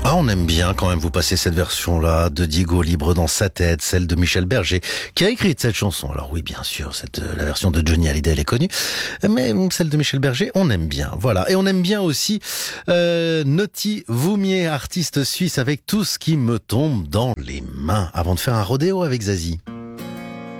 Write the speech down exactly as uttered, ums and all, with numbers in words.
Ah, on aime bien quand même vous passer cette version-là de Diego Libre dans sa tête, celle de Michel Berger, qui a écrit cette chanson. Alors oui, bien sûr, cette, la version de Johnny Hallyday, elle est connue, mais celle de Michel Berger, on aime bien. Voilà, et on aime bien aussi euh, Noti Voumier, artiste suisse, avec Tout ce qui me tombe dans les mains, avant de faire un rodéo avec Zazie.